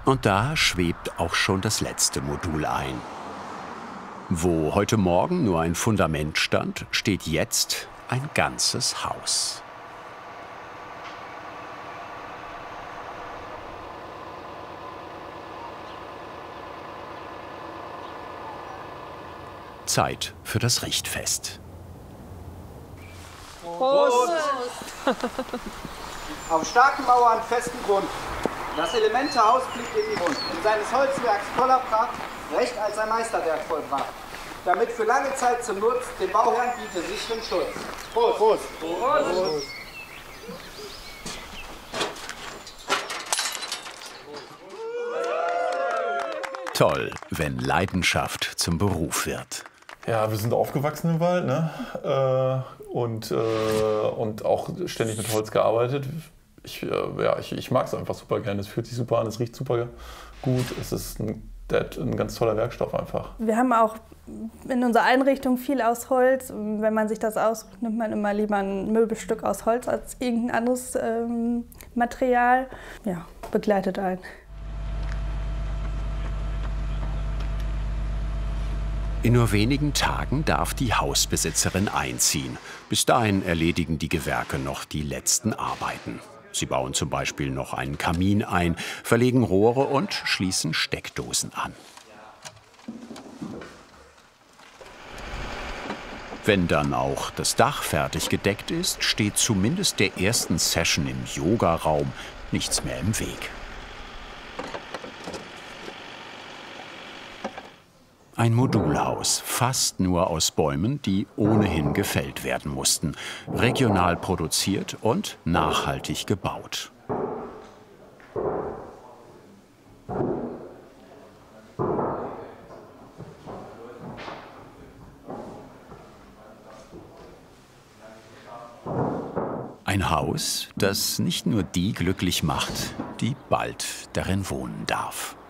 Und da schwebt auch schon das letzte Modul ein. Wo heute Morgen nur ein Fundament stand, steht jetzt ein ganzes Haus. Zeit für das Richtfest. Prost! Auf starken Mauern, festen Grund. Das Elementehaus blickt in die Mund. In seines Holzwerks voller Pracht, recht als ein Meisterwerk vollbracht. Damit für lange Zeit zum Nutz dem Bauherrn biete sicheren Schutz. Prost! Prost! Prost! Prost. Toll, wenn Leidenschaft zum Beruf wird. Ja, wir sind aufgewachsen im Wald, ne? Und auch ständig mit Holz gearbeitet. Ich mag es einfach super gerne. Es fühlt sich super an, es riecht super gut. Es ist ein ganz toller Werkstoff einfach. Wir haben auch in unserer Einrichtung viel aus Holz. Wenn man sich das aussucht, nimmt man immer lieber ein Möbelstück aus Holz als irgendein anderes Material. Ja, begleitet einen. In nur wenigen Tagen darf die Hausbesitzerin einziehen. Bis dahin erledigen die Gewerke noch die letzten Arbeiten. Sie bauen zum Beispiel noch einen Kamin ein, verlegen Rohre und schließen Steckdosen an. Wenn dann auch das Dach fertig gedeckt ist, steht zumindest der ersten Session im Yogaraum nichts mehr im Weg. Ein Modulhaus, fast nur aus Bäumen, die ohnehin gefällt werden mussten. Regional produziert und nachhaltig gebaut. Ein Haus, das nicht nur die glücklich macht, die bald darin wohnen darf.